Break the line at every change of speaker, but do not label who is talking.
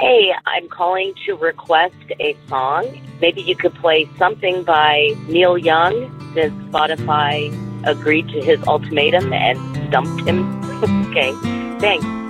Hey, I'm calling to request a song. Maybe you could play something by Neil Young, since Spotify agreed to his ultimatum and dumped him. Okay, thanks.